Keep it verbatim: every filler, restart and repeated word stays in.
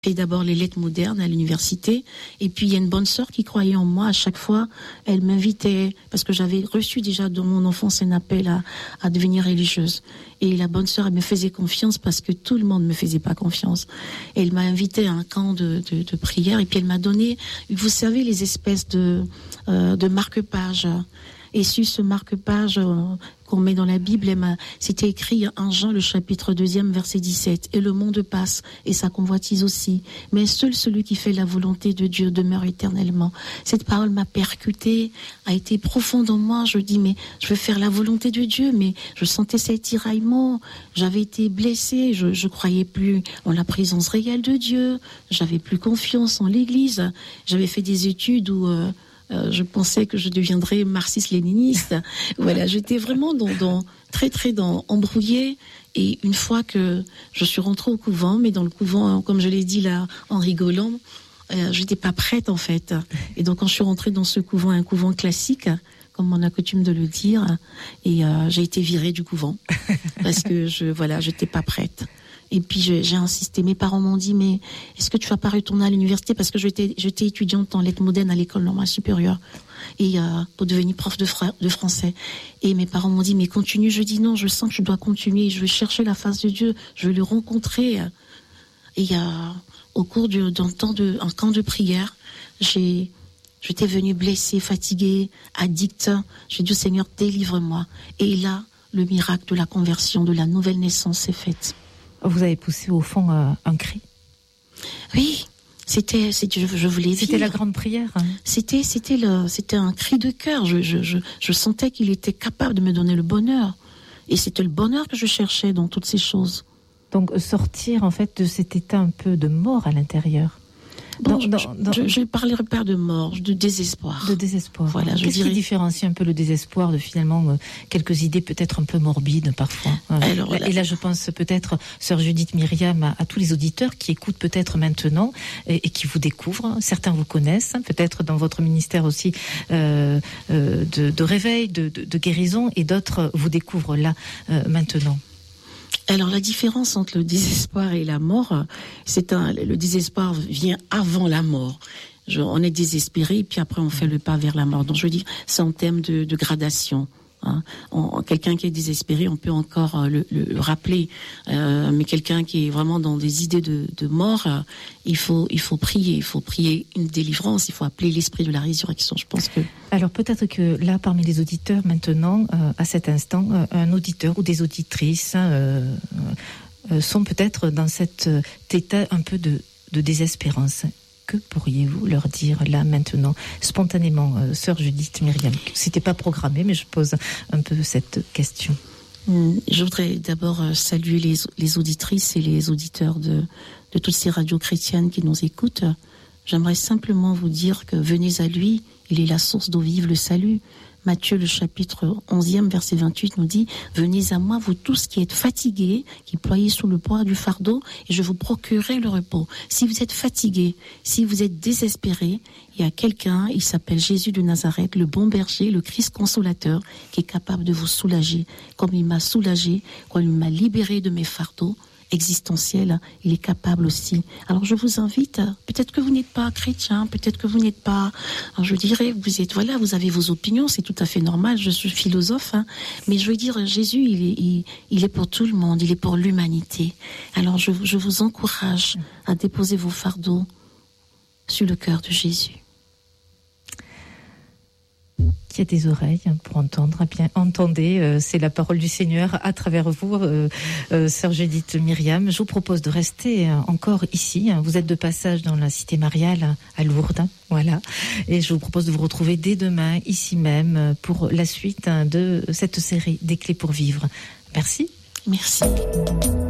fait d'abord les lettres modernes à l'université, et puis il y a une bonne sœur qui croyait en moi. À chaque fois, elle m'invitait, parce que j'avais reçu déjà dans mon enfance un appel à, à devenir religieuse. Et la bonne sœur, elle me faisait confiance parce que tout le monde me faisait pas confiance. Et elle m'a invité à un camp de, de, de prière, et puis elle m'a donné, vous savez, les espèces de, euh, de marque-pages. Et sur ce marque-page euh, qu'on met dans la Bible, elle m'a, c'était écrit en Jean, le chapitre deuxième, verset dix-sept. Et le monde passe, et sa convoitise aussi. Mais seul celui qui fait la volonté de Dieu demeure éternellement. Cette parole m'a percutée, a été profonde en moi. Je dis, mais je veux faire la volonté de Dieu, mais je sentais cet tiraillement. J'avais été blessée, je, je croyais plus en la présence réelle de Dieu. J'avais plus confiance en l'Église. J'avais fait des études où... Euh, Euh, je pensais que je deviendrais marxiste-léniniste. Voilà, j'étais vraiment dans, dans très très dans embrouillée. Et une fois que je suis rentrée au couvent, mais dans le couvent, comme je l'ai dit là, en rigolant, euh, j'étais pas prête en fait. Et donc quand je suis rentrée dans ce couvent, un couvent classique, comme on a coutume de le dire, et euh, j'ai été virée du couvent parce que je voilà, j'étais pas prête. Et puis j'ai, j'ai insisté. Mes parents m'ont dit, mais est-ce que tu vas pas retourner à l'université, parce que j'étais, j'étais étudiante en lettres modernes à l'école normale supérieure, et euh, pour devenir prof de, fra- de français. Et mes parents m'ont dit, mais continue. Je dis non, je sens que je dois continuer. Je veux chercher la face de Dieu. Je veux le rencontrer. Et euh, au cours du, d'un temps de, un camp de prière, j'ai, j'étais venue blessée, fatiguée, addicte. J'ai dit au Seigneur, délivre-moi. Et là, le miracle de la conversion, de la nouvelle naissance s'est fait. Vous avez poussé au fond euh, un cri. Oui, c'était, c'était je, je voulais C'était vivre. La grande prière. Hein. C'était, c'était le, c'était un cri de cœur. Je, je, je, je sentais qu'il était capable de me donner le bonheur, et c'était le bonheur que je cherchais dans toutes ces choses. Donc sortir en fait de cet état un peu de mort à l'intérieur. Bon, dans, je, dans, je, je parlerai pas de mort, de désespoir. De désespoir. Voilà. Je Qu'est-ce dirais... qui différencie un peu le désespoir de finalement euh, quelques idées peut-être un peu morbides parfois. Alors, voilà. Et là, je pense peut-être, sœur Judith Myriam, à, à tous les auditeurs qui écoutent peut-être maintenant et, et qui vous découvrent. Certains vous connaissent, peut-être dans votre ministère aussi euh, euh, de, de réveil, de, de, de guérison, et d'autres vous découvrent là euh, maintenant. Alors la différence entre le désespoir et la mort, c'est un, le désespoir vient avant la mort. Je, on est désespéré, et puis après on fait le pas vers la mort. Donc je veux dire, c'est en termes de, de gradation. Hein. On, quelqu'un qui est désespéré, on peut encore le, le, le rappeler, euh, mais quelqu'un qui est vraiment dans des idées de, de mort, euh, il faut il faut prier, il faut prier une délivrance, il faut appeler l'esprit de la résurrection. Je pense que. Alors peut-être que là, parmi les auditeurs maintenant, euh, à cet instant, euh, un auditeur ou des auditrices euh, euh, sont peut-être dans cet état un peu de, de désespérance. Que pourriez-vous leur dire là maintenant, spontanément, euh, sœur Judith Myriam? C'était pas programmé, mais je pose un peu cette question. Je voudrais d'abord saluer les, les auditrices et les auditeurs de, de toutes ces radios chrétiennes qui nous écoutent. J'aimerais simplement vous dire que venez à lui, il est la source d'eau vive, le salut. Matthieu, le chapitre onzième, verset vingt-huit, nous dit « Venez à moi, vous tous qui êtes fatigués, qui ployez sous le poids du fardeau, et je vous procurerai le repos. » Si vous êtes fatigués, si vous êtes désespérés, il y a quelqu'un, il s'appelle Jésus de Nazareth, le bon berger, le Christ consolateur, qui est capable de vous soulager, comme il m'a soulagé, comme il m'a libéré de mes fardeaux existentiel, il est capable aussi. Alors je vous invite, peut-être que vous n'êtes pas chrétien, peut-être que vous n'êtes pas, je dirais, vous êtes, voilà, vous avez vos opinions, c'est tout à fait normal, je suis philosophe, hein, mais je veux dire, Jésus, il est, il, il est pour tout le monde, il est pour l'humanité. Alors je, je vous encourage à déposer vos fardeaux sur le cœur de Jésus. Qui a des oreilles pour entendre, eh bien entendez, euh, c'est la parole du Seigneur à travers vous, euh, euh, sœur Judith Myriam. Je vous propose de rester euh, encore ici. Vous êtes de passage dans la cité mariale à Lourdes, voilà. Et je vous propose de vous retrouver dès demain ici même pour la suite de cette série des clés pour vivre. Merci. Merci.